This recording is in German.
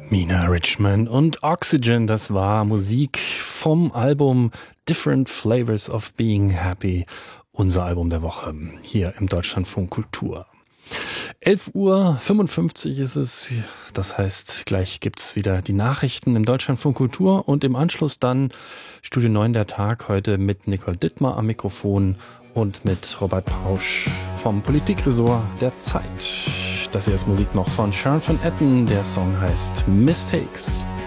Mina Richman und Oxygen, das war Musik vom Album Different Flavors of Being Happy, unser Album der Woche hier im Deutschlandfunk Kultur. 11:55 Uhr ist es, das heißt, gleich gibt's wieder die Nachrichten im Deutschlandfunk Kultur und im Anschluss dann Studio 9 der Tag, heute mit Nicole Dittmar am Mikrofon und mit Robert Pausch vom Politikressort der Zeit. Das hier ist Musik noch von Sharon Van Etten, der Song heißt Mistakes.